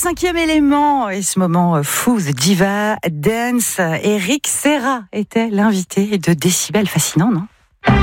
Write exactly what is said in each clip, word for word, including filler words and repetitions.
cinquième élément et ce moment fou, The Diva Dance. Eric Serra était l'invité de Décibel. Fascinant, non ?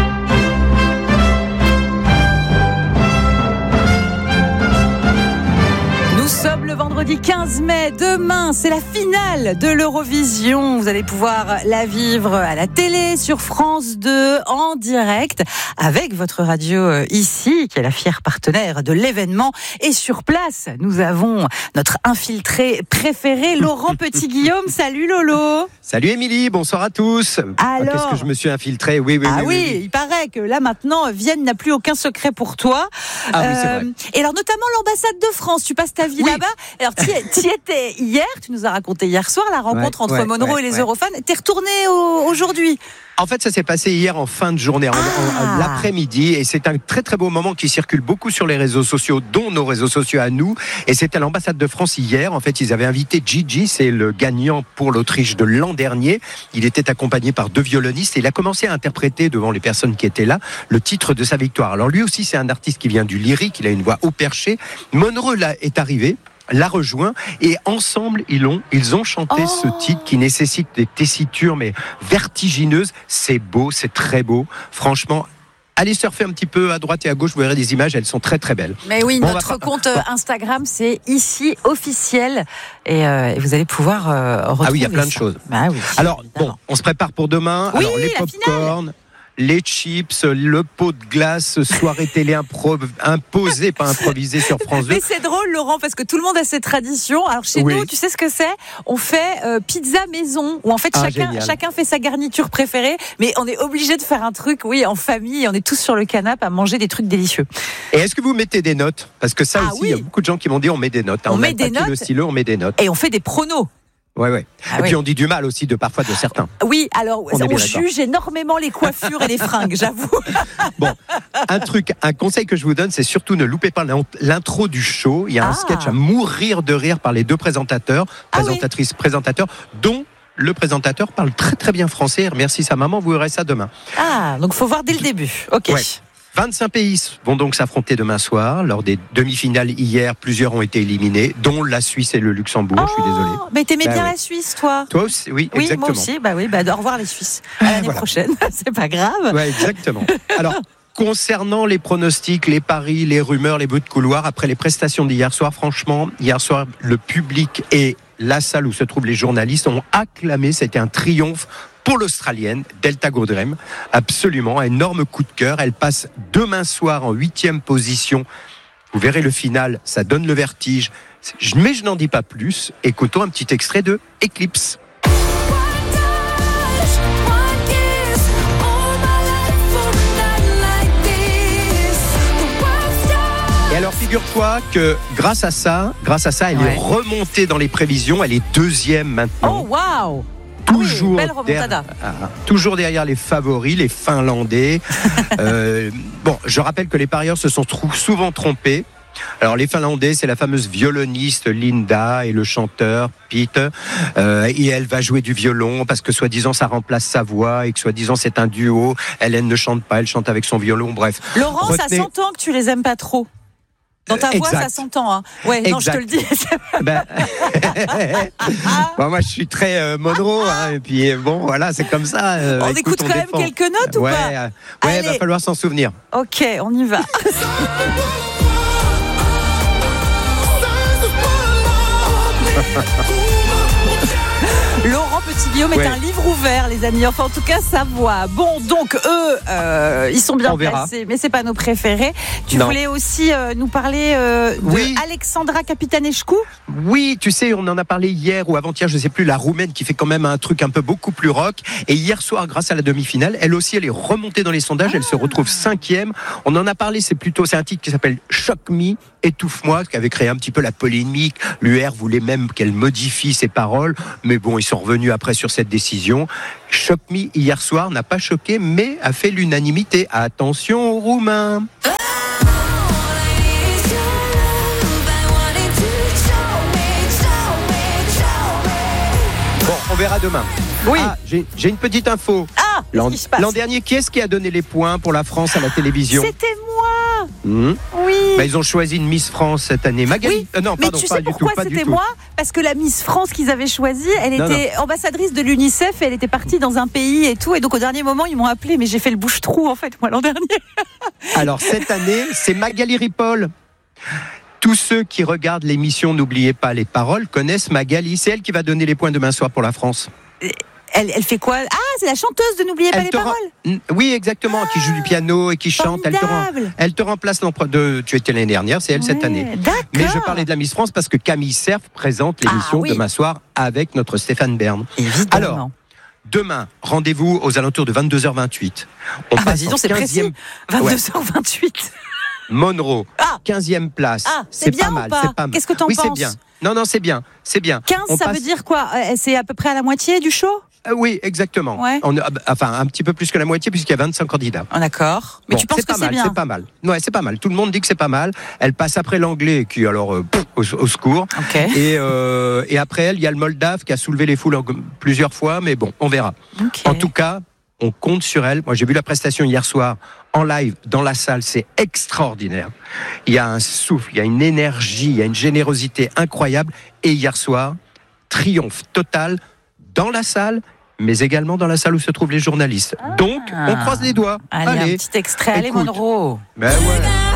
Le vendredi quinze mai, demain, c'est la finale de l'Eurovision. Vous allez pouvoir la vivre à la télé, sur France deux, en direct, avec votre radio ici, qui est la fière partenaire de l'événement. Et sur place, nous avons notre infiltré préféré, Laurent Petit-Guillaume. Salut Lolo. Salut Émilie, bonsoir à tous. Alors, qu'est-ce que je me suis infiltré ? Oui, oui, ah oui, oui, oui, oui. Il paraît que là maintenant, Vienne n'a plus aucun secret pour toi. Ah oui, c'est vrai. Et alors notamment l'ambassade de France, tu passes ta vie Oui. là-bas. Alors tu y étais hier, tu nous as raconté hier soir la rencontre Ouais, entre ouais, Monroe ouais, et les ouais. Eurofans. T'es retourné au, aujourd'hui. En fait, ça s'est passé hier en fin de journée, en, Ah. en- en- l'après-midi, et c'est un très très beau moment qui circule beaucoup sur les réseaux sociaux, dont nos réseaux sociaux à nous. Et c'était à l'ambassade de France hier. En fait, ils avaient invité Gigi, c'est le gagnant pour l'Autriche de l'an dernier. Il était accompagné par deux violonistes et il a commencé à interpréter devant les personnes qui étaient là le titre de sa victoire. Alors lui aussi, c'est un artiste qui vient du lyrique. Il a une voix haut perché. Monroe là est arrivé, l'a rejoint et ensemble ils ont ils ont chanté Oh. ce titre qui nécessite des tessitures mais vertigineuses. C'est beau, c'est très beau. Franchement, allez surfer un petit peu à droite et à gauche, vous verrez des images, elles sont très très belles. Mais oui, Bon, on notre va pas- compte euh, Instagram, c'est ici officiel. Et, euh, et vous allez pouvoir euh, retrouver Ah oui, il y a plein de ça. choses. Bah oui, Alors, évidemment. bon, on se prépare pour demain. Oui, Alors, les la pop-corn, les chips, le pot de glace, soirée télé impro- imposée, pas improvisée sur France deux. Mais c'est drôle, Laurent, parce que tout le monde a ses traditions. Alors chez Oui. nous, tu sais ce que c'est ? On fait euh, pizza maison, où en fait Ah, chacun, génial. chacun fait sa garniture préférée, mais on est obligé de faire un truc, oui, en famille. On est tous sur le canapé à manger des trucs délicieux. Et est-ce que vous mettez des notes ? Parce que ça Ah aussi, oui. il y a beaucoup de gens qui m'ont dit on met des notes. hein. On met met des le papier, le notes. stylo, on met des notes. Et on fait des pronos. Ouais, ouais. Ah et oui. puis on dit du mal aussi de parfois de certains. Oui, alors On est on, bien d'accord. juge énormément les coiffures et les fringues, j'avoue. Bon, un truc, un conseil que je vous donne, c'est surtout ne loupez pas l'int- l'intro du show. Il y a un Ah. sketch à mourir de rire par les deux présentateurs, Ah oui. présentatrices, présentateurs, dont le présentateur parle très très bien français. Il remercie sa maman, vous verrez ça demain. Ah, donc faut voir dès le début. Ok. Ouais. vingt-cinq pays vont donc s'affronter demain soir. Lors des demi-finales hier, plusieurs ont été éliminés, dont la Suisse et le Luxembourg. Je suis désolé. Oh, mais t'aimais Bah bien oui. la Suisse, toi ? Toi aussi, oui, Oui, exactement. moi aussi. Bah oui, bah au revoir les Suisses. À l'année Voilà. prochaine. C'est pas grave. Ouais, exactement. Alors, concernant les pronostics, les paris, les rumeurs, les bruits de couloir, après les prestations d'hier soir, franchement, hier soir, le public et la salle où se trouvent les journalistes ont acclamé. C'était un triomphe pour l'Australienne, Delta Goddard. Absolument, un énorme coup de cœur. Elle passe demain soir en huitième position. Vous verrez le final, ça donne le vertige. Mais je n'en dis pas plus. Écoutons un petit extrait de Eclipse. Et alors, figure-toi que grâce à ça, grâce à ça, elle Ouais. est remontée dans les prévisions. Elle est deuxième maintenant. Oh, waouh! Toujours, belle remontada. der- ah, toujours derrière les favoris, les Finlandais. euh, bon, je rappelle que les parieurs se sont trou- souvent trompés. Alors les Finlandais, c'est la fameuse violoniste Linda et le chanteur Pete. Euh, et elle va jouer du violon parce que soi-disant ça remplace sa voix et que soi-disant c'est un duo. Elle, elle ne chante pas, elle chante avec son violon. Bref. Laurent, ça Retenez- s'entend que tu les aimes pas trop. Dans ta Euh, voix, exact. ça s'entend. Hein. Ouais, non, je te le dis. Ben... bon, moi, je suis très euh, Monroe, hein, et puis bon, voilà, c'est comme ça. euh, On écoute, écoute quand même défend. quelques notes ou ouais, pas euh, Ouais, Allez. va falloir s'en souvenir. Ok, on y va. Laurent Petit-Guillaume Ouais. est un livre ouvert, les amis. Enfin, en tout cas, sa voix. Bon, donc eux, euh, ils sont bien On verra. placés, mais c'est pas nos préférés. Tu Non. voulais aussi euh, nous parler euh, de Oui. Alexandra Capitanescu. Oui, tu sais, on en a parlé hier ou avant-hier, je sais plus, la Roumaine qui fait quand même un truc un peu beaucoup plus rock. Et hier soir, grâce à la demi-finale, elle aussi, elle est remontée dans les sondages. Elle se retrouve cinquième. On en a parlé, c'est plutôt, c'est un titre qui s'appelle Choc Me, Étouffe-moi, qui avait créé un petit peu la polémique. L'U R voulait même qu'elle modifie ses paroles. Mais bon, ils sont revenus après sur cette décision. Choc Me, hier soir, n'a pas choqué, mais a fait l'unanimité. Attention aux Roumains. Bon, on verra demain. Oui. Ah, j'ai, j'ai une petite info. Ah, L'an, qu'est-ce qui se passe l'an dernier, qui est-ce qui a donné les points pour la France à la télévision ? C'était moi. Mmh. Oui. Bah, ils ont choisi une Miss France cette année. Magali. Oui. Euh, non, Mais pardon, tu pas sais du pourquoi tout. Pas du c'était tout. moi? Parce que la Miss France qu'ils avaient choisie, elle Non, était ambassadrice de l'UNICEF et elle était partie dans un pays et tout. Et donc au dernier moment, ils m'ont appelé, mais j'ai fait le bouche-trou en fait, moi l'an dernier. Alors cette année, c'est Magali Ripoll. Tous ceux qui regardent l'émission N'oubliez pas les paroles connaissent Magali. C'est elle qui va donner les points demain soir pour la France. Elle, elle fait quoi? Ah, c'est la chanteuse de N'oubliez pas Elle les te rem- paroles. Oui, exactement, qui joue du piano et qui chante. Elle te, rem- Formidable. elle te remplace l'an pro- de. Tu étais l'année dernière, c'est elle cette Ouais, année. D'accord. Mais je parlais de la Miss France parce que Camille Cerf présente l'émission Ah, oui. demain soir avec notre Stéphane Bern. Évidemment. Alors, demain, rendez-vous aux alentours de vingt-deux heures vingt-huit. On Ah bah passe dis en donc, c'est précis. quinzième vingt-deux heures vingt-huit. Monroe, Ah. quinzième place. Ah, c'est bien pas ou mal, pas c'est pas mal. Qu'est-ce que t'en Oui, c'est penses? bien. Non, non, c'est bien, c'est bien. quinze, On ça passe- veut dire quoi? Euh, C'est à peu près à la moitié du show? Euh, oui, exactement. Ouais. On, enfin, un petit peu plus que la moitié puisqu'il y a vingt-cinq candidats. Ah, d'accord. Mais Bon, tu penses que pas c'est mal, bien? C'est pas mal. Ouais, c'est pas mal. Tout le monde dit que c'est pas mal. Elle passe après l'anglais, qui alors euh, pff, au, au secours. Ok. Et, euh, et après elle, il y a le Moldave qui a soulevé les foules en- plusieurs fois, mais bon, on verra. Ok. En tout cas, on compte sur elle. Moi, j'ai vu la prestation hier soir en live dans la salle. C'est extraordinaire. Il y a un souffle, il y a une énergie, il y a une générosité incroyable. Et hier soir, triomphe total dans la salle, mais également dans la salle où se trouvent les journalistes. Donc, on croise les doigts. Allez, Allez. un petit extrait. Allez, Écoute. Monroe. Ben ouais.